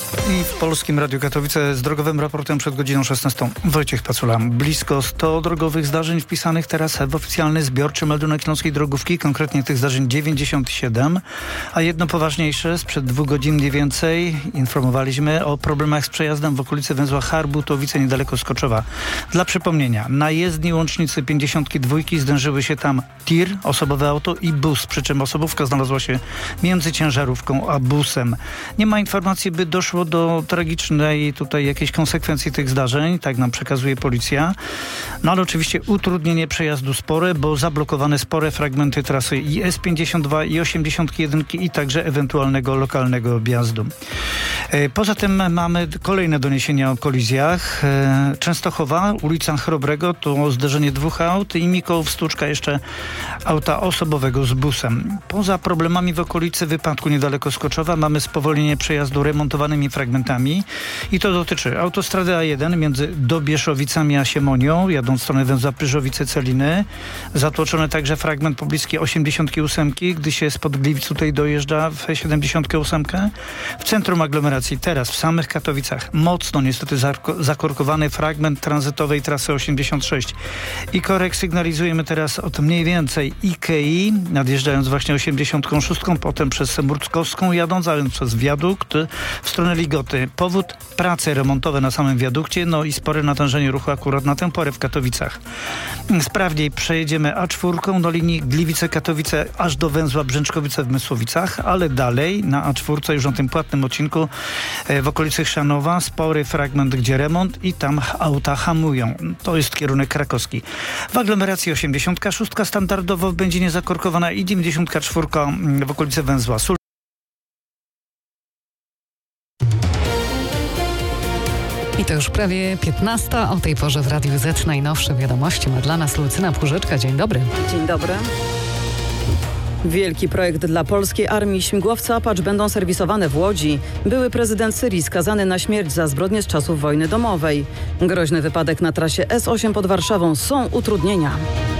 I w Polskim Radiu Katowice z drogowym raportem przed godziną 16. Wojciech Pacula. Blisko 100 drogowych zdarzeń wpisanych teraz w oficjalny zbiorczy meldunek Śląskiej Drogówki, konkretnie tych zdarzeń 97, a jedno poważniejsze, sprzed 2 godzin mniej więcej informowaliśmy o problemach z przejazdem w okolicy węzła Harbutowice niedaleko Skoczowa. Dla przypomnienia, na jezdni łącznicy 52 zdążyły się tam tir, osobowe auto i bus, przy czym osobówka znalazła się między ciężarówką a busem. Nie ma informacji, by doszło do tragicznej tutaj jakiejś konsekwencji tych zdarzeń, tak nam przekazuje policja. No ale oczywiście utrudnienie przejazdu spore, bo zablokowane spore fragmenty trasy i S52 i 81 i także ewentualnego lokalnego objazdu. Poza tym mamy kolejne doniesienia o kolizjach. Częstochowa, ulica Chrobrego, to zderzenie 2 aut i Mikołów Stuczka jeszcze auta osobowego z busem. Poza problemami w okolicy wypadku niedaleko Skoczowa mamy spowolnienie przejazdu remontowanymi fragmentami i to dotyczy autostrady A1 między Dobieszowicami a Siemonią, jadąc w stronę węzła Pyrzowice-Celiny. Zatłoczony także fragment pobliski 88, gdy się spod Gliwic tutaj dojeżdża w 78. W centrum aglomeracji teraz w samych Katowicach mocno niestety zakorkowany fragment tranzytowej trasy 86. I korek sygnalizujemy teraz od mniej więcej Ikei, nadjeżdżając właśnie 86, potem przez Murckowską jadąc, a więc przez wiadukt w stronę Ligoty. Powód prace remontowe na samym wiadukcie, no i spore natężenie ruchu akurat na tę porę w Katowicach. Sprawniej przejedziemy A4 do linii Gliwice-Katowice aż do węzła Brzęczkowice w Mysłowicach, ale dalej na A4 już na tym płatnym odcinku w okolicy Chrzanowa spory fragment, gdzie remont i tam auta hamują. To jest kierunek krakowski. W aglomeracji 86 standardowo w Będzinie zakorkowana i 94 w okolicy węzła I to już prawie 15. O tej porze w Radiu Z najnowsze wiadomości ma dla nas Lucyna Płużyczka. Dzień dobry. Dzień dobry. Wielki projekt dla polskiej armii. Śmigłowce Apache będą serwisowane w Łodzi. Były prezydent Syrii skazany na śmierć za zbrodnie z czasów wojny domowej. Groźny wypadek na trasie S8 pod Warszawą. Są utrudnienia.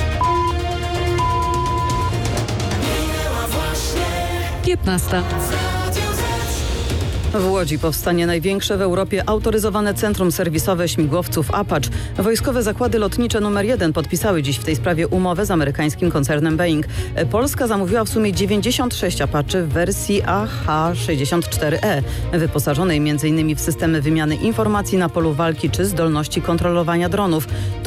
Piętnasta. W Łodzi powstanie największe w Europie autoryzowane centrum serwisowe śmigłowców Apache. Wojskowe zakłady lotnicze nr 1 podpisały dziś w tej sprawie umowę z amerykańskim koncernem Boeing. Polska zamówiła w sumie 96 Apache w wersji AH-64E, wyposażonej m.in. w systemy wymiany informacji na polu walki czy zdolności kontrolowania dronów.